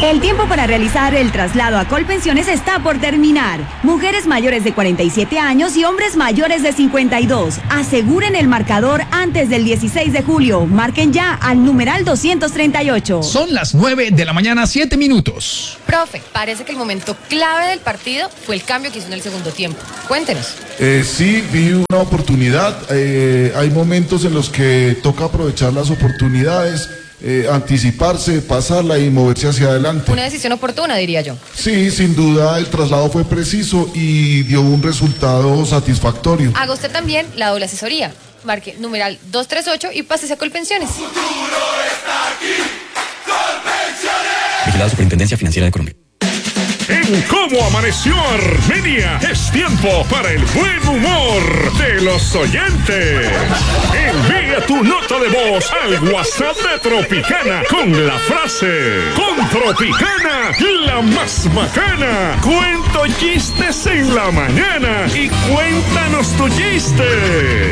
El tiempo para realizar el traslado a Colpensiones está por terminar. Mujeres mayores de 47 años y hombres mayores de 52. Aseguren el marcador antes del 16 de julio. Marquen ya al numeral 238. Son las 9 de la mañana, 7 minutos. Profe, parece que el momento clave del partido fue el cambio que hizo en el segundo tiempo. Cuéntenos. Sí, vi una oportunidad. Hay momentos en los que toca aprovechar las oportunidades. Anticiparse, pasarla y moverse hacia adelante. Una decisión oportuna, diría yo. Sí, sin duda el traslado fue preciso y dio un resultado satisfactorio. Haga usted también la doble asesoría. Marque numeral 238 y pásese a Colpensiones. ¡Futuro está aquí! ¡Colpensiones! Vigilado Superintendencia Financiera de Colombia. En Cómo Amaneció Armenia es tiempo para el buen humor de los oyentes. Envía tu nota de voz al WhatsApp de Tropicana con la frase: con Tropicana, la más bacana. Cuento chistes en la mañana y cuéntanos tu chiste.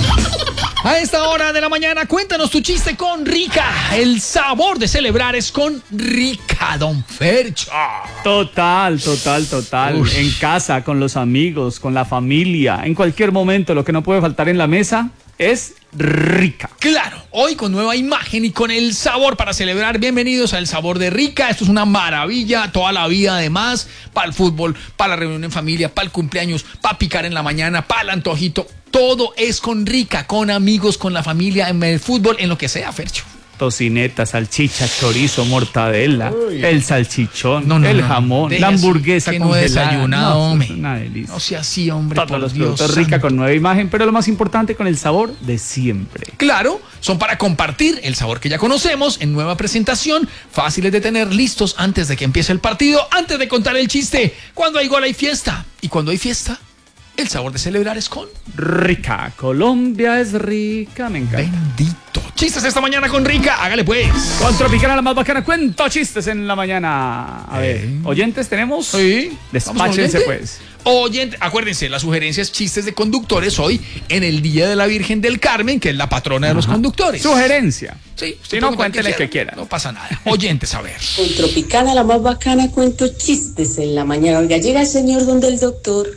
A esta hora de la mañana, cuéntanos tu chiste con Rica. El sabor de celebrar es con Rica, don Fercho. Total. Uy. En casa, con los amigos, con la familia, en cualquier momento, lo que no puede faltar en la mesa es Rica. Claro, hoy con nueva imagen y con el sabor para celebrar. Bienvenidos al sabor de Rica. Esto es una maravilla, toda la vida además, para el fútbol, para la reunión en familia, para el cumpleaños, para picar en la mañana, para el antojito. Todo es con Rica, con amigos, con la familia, en el fútbol, en lo que sea, Fercho. Tocineta, salchicha, chorizo, mortadela, Uy. el salchichón, No, el jamón, deje la así, hamburguesa que no he congelada. desayunado, No, hombre. es una delicia. No sea así, hombre, Todos por los Dios productos Rica santo. con nueva imagen, pero lo más importante, con el sabor de siempre. Claro, son para compartir el sabor que ya conocemos en nueva presentación, fáciles de tener listos antes de que empiece el partido, antes de contar el chiste. Cuando hay gol hay fiesta, y cuando hay fiesta, el sabor de celebrar es con Rica, Colombia es rica, me encanta. Bendito. Chistes esta mañana con Rica, hágale pues. Con Tropicana la más bacana, cuento chistes en la mañana. A ver, ¿oyentes tenemos? Sí. Despáchense ¿Vamos, pues. Oyente, acuérdense, las sugerencias, chistes de conductores hoy en el Día de la Virgen del Carmen, que es la patrona de los conductores. Sugerencia. Sí, Si no, cuéntele que quiera. No pasa nada. Oyentes, a ver. Con Tropicana, la más bacana, cuento chistes en la mañana. Oiga, llega el señor donde el doctor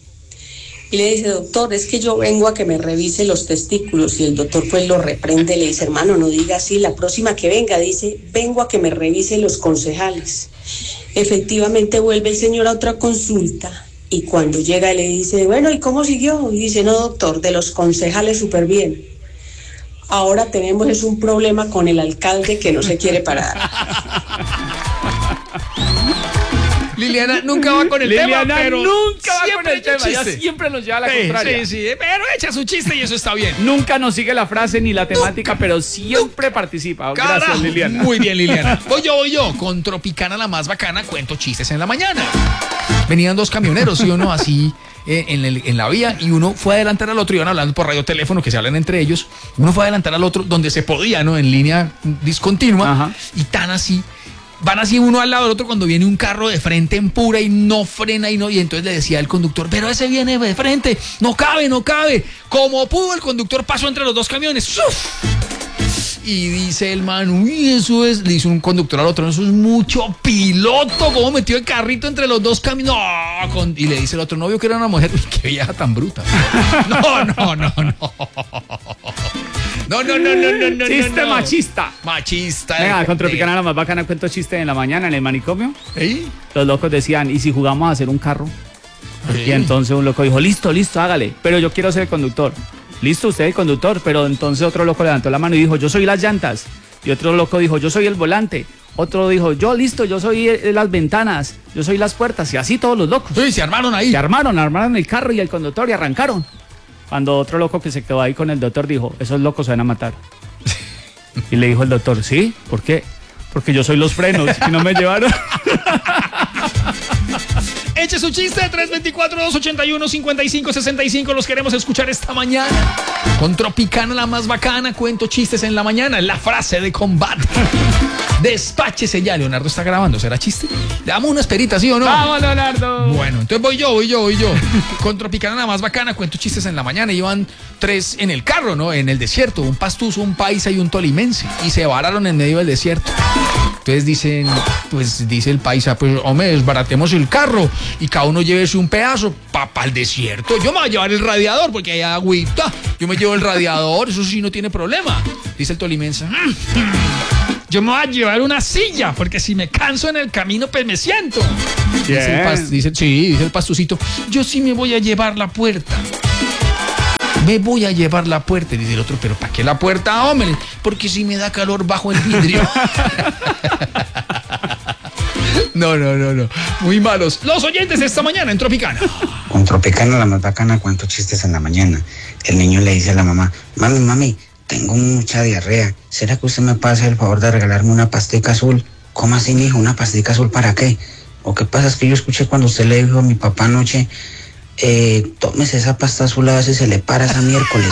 y le dice: doctor, es que yo vengo a que me revise los testículos. Y el doctor pues lo reprende, le dice: hermano, no diga así, la próxima que venga, dice: vengo a que me revise los concejales. Efectivamente vuelve el señor a otra consulta y cuando llega le dice: bueno, ¿y cómo siguió? Y dice: no, doctor, de los concejales súper bien. Ahora tenemos es un problema con el alcalde que no se quiere parar. Liliana nunca va con el Liliana tema, pero nunca va siempre con el echa un tema, ya chiste. siempre nos lleva a la contraria. Sí, pero echa su chiste y eso está bien. Nunca nos sigue la frase ni la temática, pero siempre participa. Gracias, Carajo. Liliana. Muy bien, Liliana. Voy yo. Con Tropicana la más bacana, cuento chistes en la mañana. Venían dos camioneros, y uno así en la vía, y uno fue a adelantar al otro, iban hablando por radioteléfono, que se hablan entre ellos. Uno fue a adelantar al otro donde se podía, ¿no? En línea discontinua. Ajá. Y tan así. Van así uno al lado del otro cuando viene un carro de frente en pura y no frena y entonces le decía el conductor: pero ese viene de frente, no cabe. Como pudo, el conductor pasó entre los dos camiones. ¡Uf! Y dice el man: uy, eso es, le dice un conductor al otro: eso es mucho piloto, cómo metió el carrito entre los dos camiones. No, y le dice el otro: no vio que era una mujer. Uy, qué vieja tan bruta. No. Chiste no. machista. Machista. Venga, con Tropicana la más bacana, cuento chiste en la mañana en el manicomio. ¿Sí? Los locos decían: ¿y si jugamos a hacer un carro? Y entonces un loco dijo: listo, hágale, pero yo quiero ser el conductor. Listo, usted el conductor. Pero entonces otro loco levantó la mano y dijo: yo soy las llantas. Y otro loco dijo: yo soy el volante. Otro dijo: yo soy las ventanas, yo soy las puertas. Y así todos los locos. Sí, se armaron ahí. Se armaron el carro y el conductor y arrancaron. Cuando otro loco que se quedó ahí con el doctor dijo: esos locos se van a matar. Y le dijo el doctor: ¿sí? ¿Por qué? Porque yo soy los frenos y no me llevaron. Eche su chiste, 324-281-5565. Los queremos escuchar esta mañana. Con Tropicana la más bacana, cuento chistes en la mañana. La frase de combate. Despáchese ya, Leonardo está grabando. ¿Será chiste? Le damos una esperita, ¿sí o no? ¡Vamos, Leonardo! Bueno, entonces voy yo. Con Tropicana la más bacana, cuento chistes en la mañana. Iban tres en el carro, ¿no? En el desierto. Un pastuso, un paisa y un tolimense. Y se vararon en medio del desierto. Entonces dicen: pues dice el paisa, pues hombre, desbaratemos el carro y cada uno llévese un pedazo para el desierto. Yo me voy a llevar el radiador porque hay agüita. Yo me llevo el radiador, eso sí no tiene problema. Dice el tolimense. Yo me voy a llevar una silla porque si me canso en el camino pues me siento. Dice el pastucito. Yo sí me voy a llevar la puerta. Me voy a llevar la puerta. Dice el otro, pero ¿para qué la puerta, hombre? Porque si me da calor bajo el vidrio. No. Muy malos. Los oyentes esta mañana en Tropicana. Con Tropicana la más bacana, cuento chistes en la mañana. El niño le dice a la mamá, mami, tengo mucha diarrea. ¿Será que usted me puede hacer el favor de regalarme una pastica azul? ¿Cómo así, mijo? ¿Una pastica azul para qué? Lo que pasa es que yo escuché cuando usted le dijo a mi papá anoche, tómese esa pasta azul, a veces se le para esa miércoles.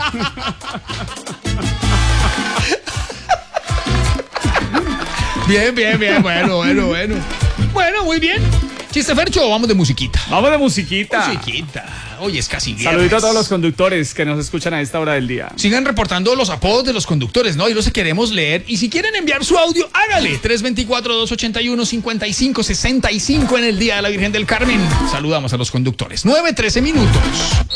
Bien. Bueno, muy bien. Chiste Fercho, vamos de musiquita. Vamos de musiquita. Hoy es casi viernes. Saludito a todos los conductores que nos escuchan a esta hora del día. Sigan reportando los apodos de los conductores, ¿no? Y los queremos leer. Y si quieren enviar su audio, hágale. 324-281-5565 en el Día de la Virgen del Carmen. Saludamos a los conductores. 9:13 minutos.